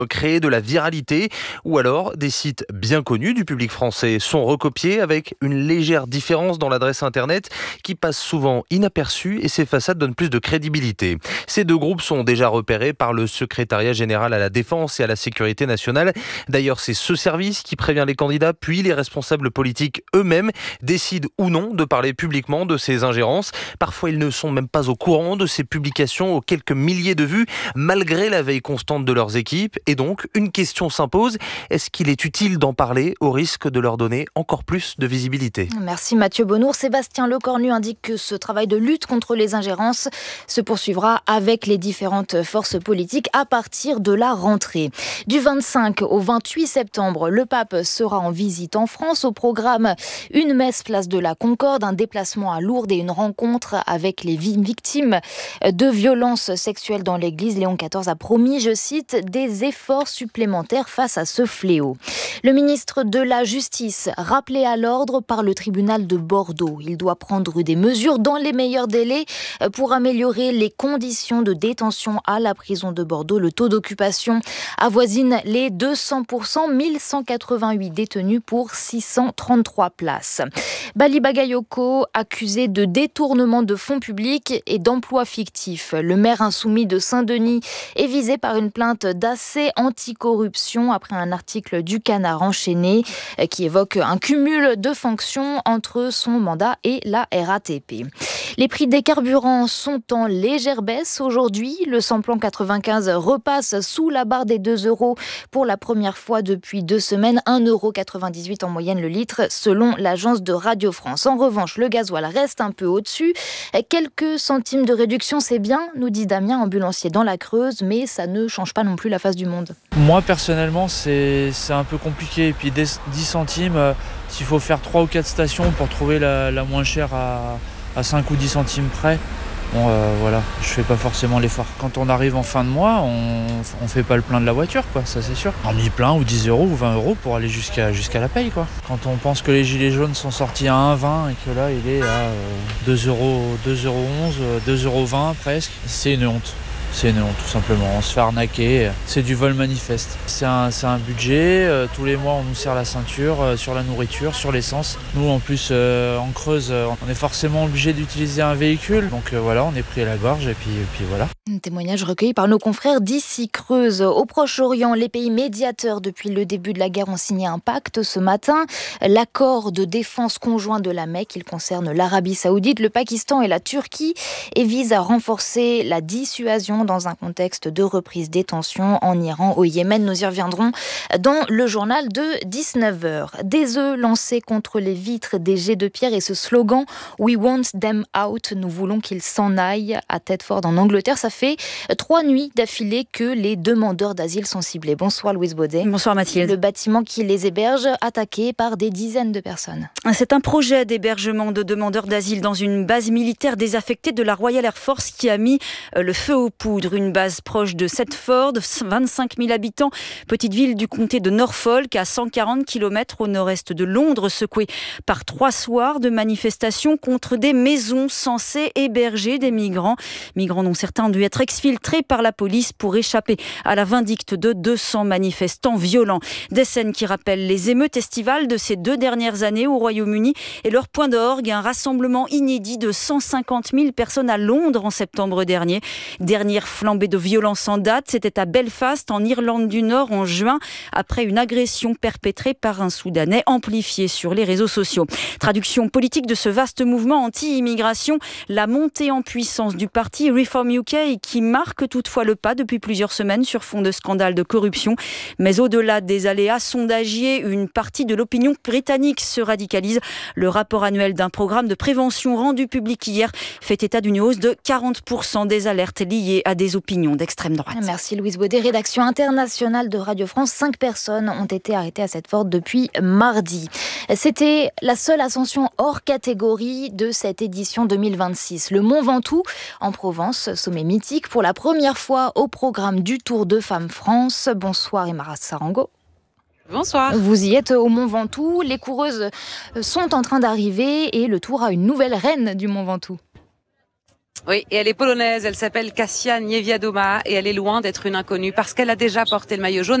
créer de la viralité, ou alors des sites bien connus du public français sont recopiés avec une légère différence dans l'adresse internet qui passe souvent inaperçue et ces façades donnent plus de crédibilité. Ces deux groupes sont déjà repérés par le secrétariat général à la défense et à la sécurité nationale. D'ailleurs, c'est ce service qui prévient les candidats, puis les responsables politiques eux-mêmes décident ou non de parler publiquement de ces ingérences. Parfois, ils ne sont même pas au courant de ces publications aux quelques milliers de vues, malgré la veille constante de leurs équipes. Et donc, une question s'impose, est-ce qu'il est utile d'en parler au risque de leur donner encore plus de visibilité ? Merci Mathieu Bonnour. Sébastien Lecornu indique que ce travail de lutte contre les ingérences se poursuivra avec les différentes forces politiques à partir de la rentrée. Du 25 au 28 septembre, le pape sera en visite en France. Au programme, une messe place de la Concorde, un déplacement à Lourdes et une rencontre avec les victimes de violences sexuelles dans l'Église. Léon XIV a promis, je cite, des efforts supplémentaires face à ce fléau. Le ministre de la Justice, rappelé à l'ordre par le tribunal de Bordeaux. Il doit prendre des mesures dans les meilleurs délais pour améliorer les conditions de détention à la prison de Bordeaux. Le taux d'occupation avoisine les 200%, 1188 détenus pour 633 places. Bali Bagayoko, accusé de détournement de fonds publics et d'emplois fictifs. Le maire insoumis de Saint-Denis est visé par une plainte d'AC anticorruption après un article du Canard enchaîné qui évoque un cumul de fonctions entre son mandat et la RATP. Les prix des carburants sont en légère baisse aujourd'hui. Le samplon 95 repasse sous la barre des 2 € pour la première fois depuis 2 semaines. 1,98 € en moyenne le litre selon l'agence de Radio France. En revanche, le gasoil reste un peu au-dessus. Quelques centimes de réduction, c'est bien, nous dit Damien, ambulancier dans la Creuse, mais ça ne change pas non plus la face du monde. Moi personnellement c'est un peu compliqué et puis 10 centimes, s'il faut faire 3 ou 4 stations pour trouver la moins chère à 5 ou 10 centimes près, bon voilà, je fais pas forcément l'effort. Quand on arrive en fin de mois, on fait pas le plein de la voiture quoi, ça c'est sûr. En mi-plein ou 10 € ou 20 € pour aller jusqu'à la paye quoi. Quand on pense que les gilets jaunes sont sortis à 1,20 et que là il est à 2 €, 2,11 €, 2,20 € presque, c'est une honte. C'est une honte, tout simplement. On se fait arnaquer. C'est du vol manifeste. C'est un budget. Tous les mois, on nous serre la ceinture sur la nourriture, sur l'essence. Nous, en plus, en Creuse, on est forcément obligé d'utiliser un véhicule. Donc voilà, on est pris à la gorge et puis voilà. Un témoignage recueilli par nos confrères d'ici Creuse. Au Proche-Orient, les pays médiateurs depuis le début de la guerre ont signé un pacte ce matin. L'accord de défense conjoint de la Mecque, il concerne l'Arabie Saoudite, le Pakistan et la Turquie et vise à renforcer la dissuasion dans un contexte de reprise des tensions en Iran, au Yémen. Nous y reviendrons dans le journal de 19h. Des œufs lancés contre les vitres des jets de pierre et ce slogan « We want them out », nous voulons qu'ils s'en aillent, à Thetford en Angleterre. Ça fait 3 nuits d'affilée que les demandeurs d'asile sont ciblés. Bonsoir Louise Baudet. Bonsoir Mathilde. Le bâtiment qui les héberge, attaqué par des dizaines de personnes. C'est un projet d'hébergement de demandeurs d'asile dans une base militaire désaffectée de la Royal Air Force qui a mis le feu aux poudres. Une base proche de Thetford, 25 000 habitants, petite ville du comté de Norfolk, à 140 km au nord-est de Londres, secouée par 3 soirs de manifestations contre des maisons censées héberger des migrants. Migrants dont certains ont dû être exfiltrés par la police pour échapper à la vindicte de 200 manifestants violents. Des scènes qui rappellent les émeutes estivales de ces 2 dernières années au Royaume-Uni et leur point d'orgue, un rassemblement inédit de 150 000 personnes à Londres en septembre dernier. Dernière flambée de violence en date, c'était à Belfast, en Irlande du Nord, en juin, après une agression perpétrée par un Soudanais, amplifiée sur les réseaux sociaux. Traduction politique de ce vaste mouvement anti-immigration, la montée en puissance du parti Reform UK, qui marque toutefois le pas depuis plusieurs semaines sur fond de scandales de corruption. Mais au-delà des aléas sondagiers, une partie de l'opinion britannique se radicalise. Le rapport annuel d'un programme de prévention rendu public hier fait état d'une hausse de 40% des alertes liées à des opinions d'extrême droite. Merci Louise Baudet. Rédaction internationale de Radio France. 5 personnes ont été arrêtées à Thetford depuis mardi. C'était la seule ascension hors catégorie de cette édition 2026. Le Mont Ventoux, en Provence, sommet mythique pour la première fois au programme du Tour de Femmes France. Bonsoir Emara Sarango. Bonsoir. Vous y êtes au Mont Ventoux. Les coureuses sont en train d'arriver et le Tour a une nouvelle reine du Mont Ventoux. Oui, et elle est polonaise, elle s'appelle Kasia Niewiadoma et elle est loin d'être une inconnue parce qu'elle a déjà porté le maillot jaune.